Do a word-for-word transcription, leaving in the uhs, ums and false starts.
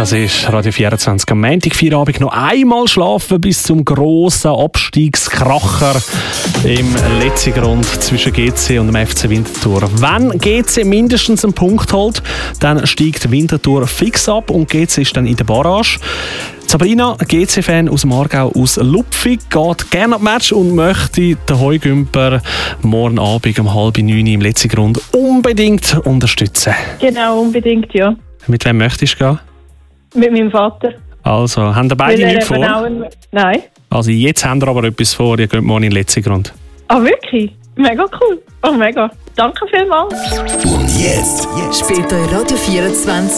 Das ist Radio vierundzwanzig am Montag, Feierabend. Noch einmal schlafen bis zum grossen Abstiegskracher im letzten Grund zwischen G C und dem F C Winterthur. Wenn G C mindestens einen Punkt holt, dann steigt Winterthur fix ab und G C ist dann in der Barrage. Sabrina, G C-Fan aus dem Aargau, aus Lupfig, geht gerne am Match und möchte den Heugümper morgen Abend um halb neun im letzten Grund unbedingt unterstützen. Genau, unbedingt, ja. Mit wem möchtest du gehen? Mit meinem Vater. Also, haben ihr beide nichts vor? Einen... Nein. Also, jetzt haben ihr aber etwas vor, ihr geht morgen in den letzten Grund. Ah, wirklich? Mega cool. Oh, mega. Danke vielmals. Und jetzt, jetzt. Später Radio vierundzwanzig.